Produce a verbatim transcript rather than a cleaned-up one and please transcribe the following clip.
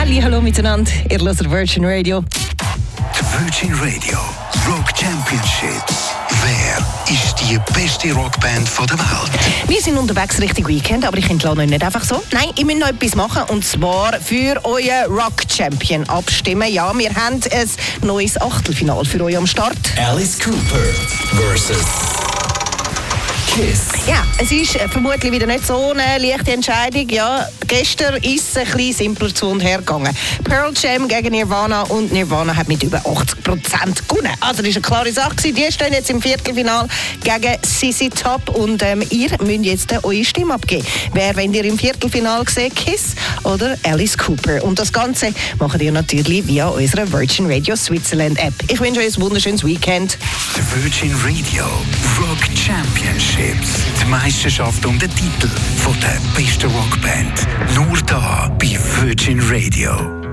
Hallo miteinander, ihr hört Virgin Radio. Die Virgin Radio Rock Championships. Wer ist die beste Rockband der Welt? Wir sind unterwegs Richtung Weekend, aber ich entlasse euch nicht einfach so. Nein, ich muss noch etwas machen, und zwar für euren Rock Champion abstimmen. Ja, wir haben ein neues Achtelfinale für euch am Start. Alice Cooper versus Kiss. Ja, es ist vermutlich wieder nicht so eine leichte Entscheidung. Ja, gestern ist es ein bisschen simpler zu und her gegangen. Pearl Jam gegen Nirvana, und Nirvana hat mit über achtzig Prozent gewonnen. Also das war eine klare Sache. Die stehen jetzt im Viertelfinale gegen Z Z Top, und ähm, ihr müsst jetzt äh, eure Stimme abgeben. Wer wollt ihr im Viertelfinale sehen? Kiss oder Alice Cooper? Und das Ganze macht ihr natürlich via unserer Virgin Radio Switzerland App. Ich wünsche euch ein wunderschönes Weekend. Die Virgin Radio Rock Championships. Die Meisterschaft um den Titel von der besten Rockband. Nur da bei Virgin Radio.